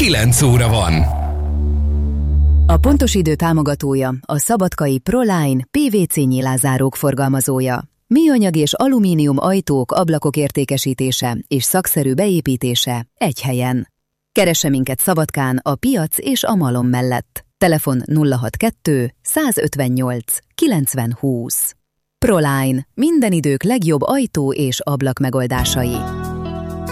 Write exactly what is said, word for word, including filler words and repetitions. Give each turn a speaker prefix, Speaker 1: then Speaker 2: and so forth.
Speaker 1: kilenc óra van.
Speaker 2: A pontos idő támogatója a szabadkai Proline pé vé cé nyilázárók forgalmazója. Műanyag és alumínium ajtók, ablakok értékesítése és szakszerű beépítése egy helyen. Keresse minket Szabadkán a Piac és a Malom mellett. Telefon nulla hatvankettő százötvennyolc kilencven húsz. Proline. Minden idők legjobb ajtó és ablak megoldásai.